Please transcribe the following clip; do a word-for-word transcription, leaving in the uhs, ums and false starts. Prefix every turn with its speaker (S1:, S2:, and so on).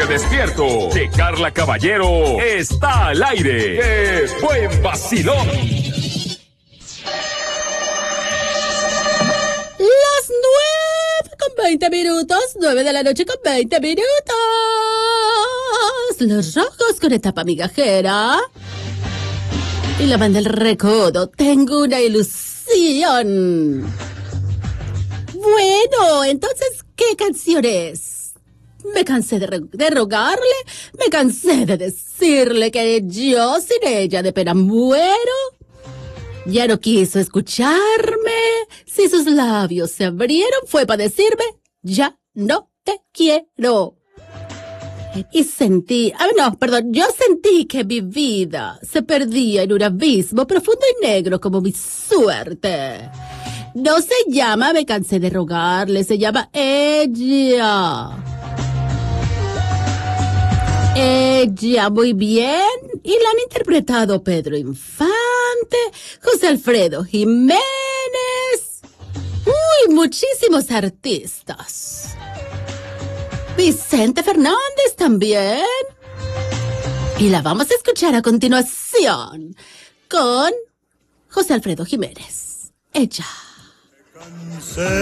S1: sigue despierto, que Carla Caballero está al aire. ¡Qué buen vacilón!
S2: Las nueve con veinte minutos, nueve de la noche con veinte minutos. Los rojos con etapa migajera. Y la banda del recodo, tengo una ilusión. Bueno, entonces, ¿qué canción es? Me cansé de, de rogarle, me cansé de decirle que yo sin ella de pena muero. Ya no quiso escucharme. Si sus labios se abrieron fue para decirme, ya no te quiero. Y sentí, ah, no, perdón, yo sentí que mi vida se perdía en un abismo profundo y negro como mi suerte. No se llama Me cansé de rogarle, se llama Ella. Ella, muy bien. Y la han interpretado Pedro Infante, José Alfredo Jiménez. Uy, muchísimos artistas. Vicente Fernández también. Y la vamos a escuchar a continuación con José Alfredo Jiménez. Ella.